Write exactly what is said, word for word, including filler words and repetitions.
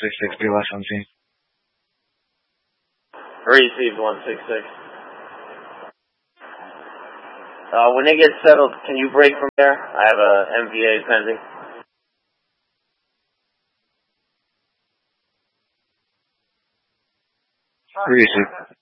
six six, be last on scene. Received one six six. Uh, when it gets settled, can you break from there? I have a M V A pending. Received.